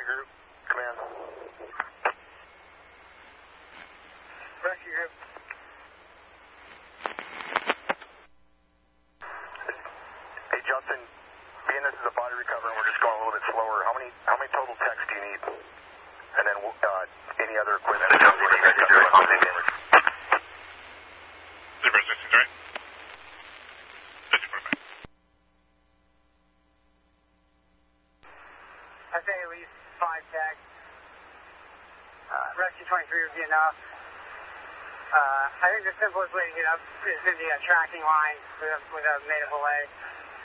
group, command. Rescue group. Hey Justin, being this is a body recovery and we're just going a little bit slower, how many total techs do you need? And then any other equipment? I say at least 5 techs. Rescue 23 would be enough. I think the simplest way to get up is in the tracking line with a native belay.